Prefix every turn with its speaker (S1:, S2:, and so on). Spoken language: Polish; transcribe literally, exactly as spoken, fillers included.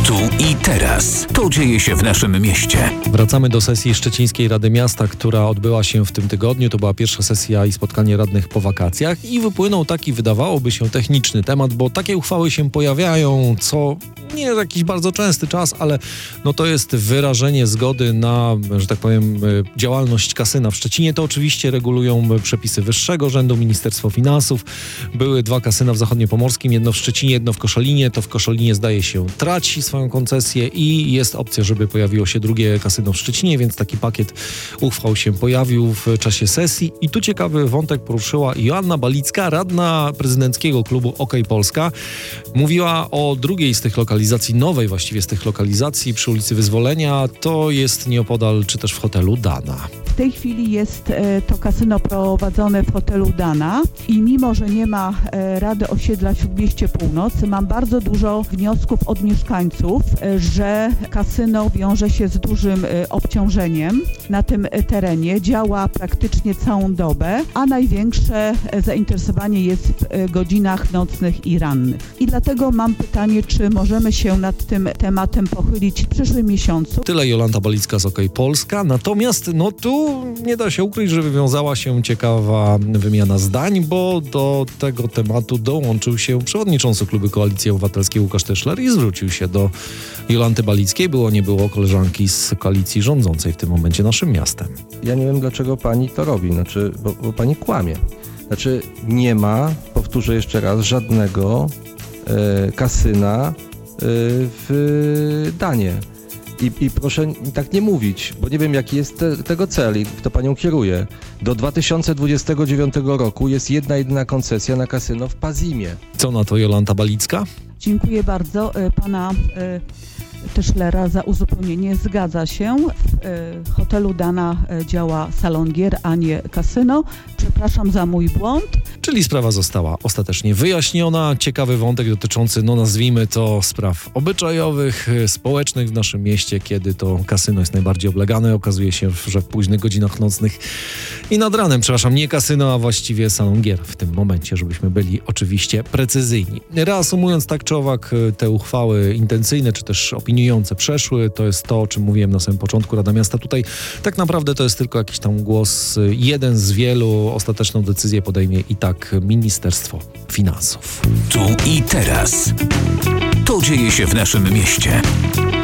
S1: Tu i teraz. To dzieje się w naszym mieście.
S2: Wracamy do sesji Szczecińskiej Rady Miasta, która odbyła się w tym tygodniu. To była pierwsza sesja i spotkanie radnych po wakacjach i wypłynął taki, wydawałoby się, techniczny temat, bo takie uchwały się pojawiają co nie jakiś bardzo częsty czas, ale no to jest wyrażenie zgody na, że tak powiem, działalność kasyna w Szczecinie. To oczywiście regulują przepisy wyższego rzędu, Ministerstwo Finansów. Były dwa kasyna w Zachodniopomorskim, jedno w Szczecinie, jedno w Koszalinie. To w Koszalinie, zdaje się, traci swoją koncesję i jest opcja, żeby pojawiło się drugie kasyno w Szczecinie, więc taki pakiet uchwał się pojawił w czasie sesji. I tu ciekawy wątek poruszyła Joanna Balicka, radna prezydenckiego klubu Okej Polska. Mówiła o drugiej z tych lokalizacji, nowej właściwie z tych lokalizacji przy ulicy Wyzwolenia. To jest nieopodal, czy też w hotelu Dana.
S3: W tej chwili jest e, to kasyno prowadzone w hotelu Dana i mimo, że nie ma e, Rady Osiedla Śródmieście Północ, mam bardzo dużo wniosków od mieszkańców, e, że kasyno wiąże się z dużym e, obciążeniem na tym e, terenie, działa praktycznie całą dobę, a największe e, zainteresowanie jest w e, godzinach nocnych i rannych. I dlatego mam pytanie, czy możemy się nad tym tematem pochylić w przyszłym miesiącu.
S2: Tyle Jolanta Balicka z Okej Polska, natomiast no tu nie da się ukryć, że wywiązała się ciekawa wymiana zdań, bo do tego tematu dołączył się przewodniczący klubu Koalicji Obywatelskiej Łukasz Tyszler i zwrócił się do Jolanty Balickiej. Było nie było koleżanki z koalicji rządzącej w tym momencie naszym miastem.
S4: Ja nie wiem, dlaczego pani to robi, znaczy, bo, bo pani kłamie. Znaczy nie ma, powtórzę jeszcze raz, żadnego e, kasyna e, w Danie. I, I proszę tak nie mówić, bo nie wiem, jaki jest te, tego cel i kto panią kieruje. Do dwa tysiące dwudziestego dziewiątego roku jest jedna jedyna koncesja na kasyno w Pazimie.
S2: Co na to Jolanta Balicka?
S3: Dziękuję bardzo e, pana e, Tyszlera za uzupełnienie. Zgadza się. W e, hotelu Dana e, działa salon gier, a nie kasyno. Przepraszam za mój błąd.
S2: Czyli sprawa została ostatecznie wyjaśniona. Ciekawy wątek dotyczący, no nazwijmy to, spraw obyczajowych, społecznych w naszym mieście, kiedy to kasyno jest najbardziej oblegane. Okazuje się, że w późnych godzinach nocnych i nad ranem, przepraszam, nie kasyno, a właściwie salon gier w tym momencie, żebyśmy byli oczywiście precyzyjni. Reasumując tak czy owak, te uchwały intencyjne, czy też opiniujące przeszły. To jest to, o czym mówiłem na samym początku. Rada Miasta tutaj tak naprawdę to jest tylko jakiś tam głos, jeden z wielu. Ostateczną decyzję podejmie i tak Ministerstwo Finansów.
S1: Tu i teraz. To dzieje się w naszym mieście.